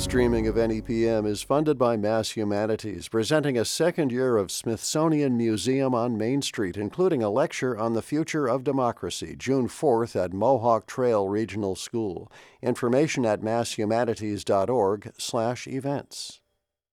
streaming of NEPM is funded by Mass Humanities, presenting a second year of Smithsonian Museum on Main Street, including a lecture on the future of democracy, June 4th at Mohawk Trail Regional School. Information at masshumanities.org/events.